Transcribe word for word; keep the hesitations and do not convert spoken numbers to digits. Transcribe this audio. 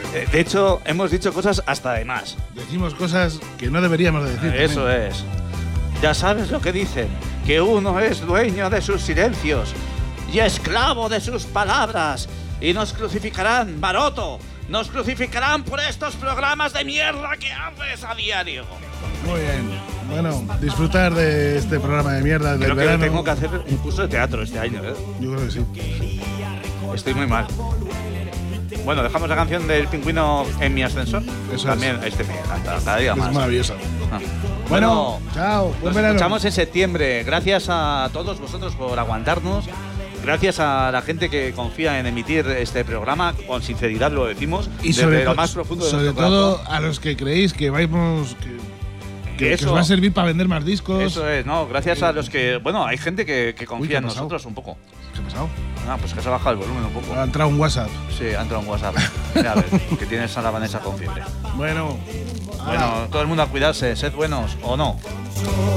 De hecho, hemos dicho cosas hasta de más. Decimos cosas que no deberíamos de decir. Eso también. es. Ya sabes lo que dicen, que uno es dueño de sus silencios y esclavo de sus palabras. Y nos crucificarán, Maroto. Nos crucificarán por estos programas de mierda que haces a diario. Muy bien. Bueno, disfrutar de este programa de mierda del Creo que verano. tengo que hacer un curso de teatro este año, ¿eh? Yo creo que sí. Estoy muy mal. Bueno, dejamos la canción del pingüino en mi ascensor. Eso También es. este me encanta, cada día Es más. maravillosa. Ah. Bueno, Bueno, chao. Buen nos verano. escuchamos en septiembre. Gracias a todos vosotros por aguantarnos. Gracias a la gente que confía en emitir este programa. Con sinceridad lo decimos. Y desde sobre, lo to- más profundo de sobre nuestro todo corazón. a los que creéis que vamos que, que, que Eso. os va a servir para vender más discos. Eso es, no, gracias a los que. Bueno, hay gente que, que Uy, ¿qué confía ha en pasado? nosotros un poco. ¿Qué ha pasado? Ah, pues que se ha bajado el volumen un poco. Ha entrado un WhatsApp. Sí, ha entrado un WhatsApp. Mira, a ver, que tienes a la Vanessa con fiebre. Bueno. Bueno, todo el mundo a cuidarse, sed buenos o no.